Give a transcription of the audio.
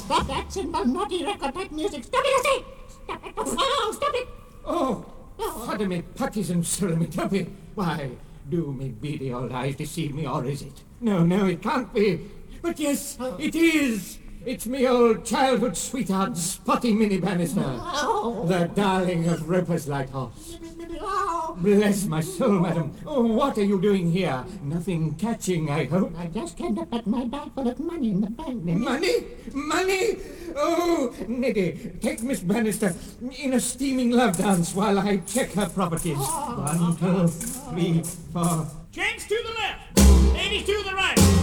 stop that cymbal naughty record type music. Stop it, I say! Stop it! Oh, stop it! Oh, pardon me, putties and surly tuppy. Why, do me beady old eyes deceive me, or is it? No, it can't be. But yes, it is. It's me old childhood sweetheart, Spotty Minnie Bannister. The darling of Roper's Lighthouse. Bless my soul, madam. Oh, what are you doing here? Nothing catching, I hope. I just came to put my bag full of money in the bank, Neddy. Money? Oh, Neddy, take Miss Bannister in a steaming love dance while I check her properties. 1, 2, 3, 4. Gents to the left, ladies to the right.